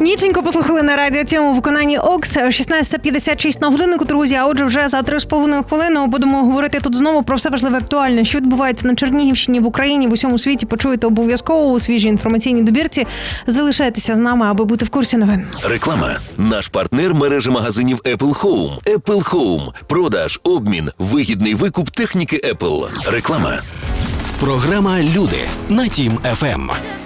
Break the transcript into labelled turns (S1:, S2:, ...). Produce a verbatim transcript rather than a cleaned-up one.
S1: Ніченько послухали на радіо тему в виконанні Окс. шістнадцята п'ятдесят шість на годиннику, друзі. А отже, вже за три з половиною хвилини будемо говорити тут знову про все важливе актуальне, що відбувається на Чернігівщині, в Україні, в усьому світі. Почуєте обов'язково у свіжій інформаційній добірці. Залишайтеся з нами, аби бути в курсі новин.
S2: Реклама. Наш партнер – мережа магазинів Apple Home. Apple Home. Продаж, обмін, вигідний викуп техніки Apple. Реклама.
S3: Програма «Люди» на Тім еф ем.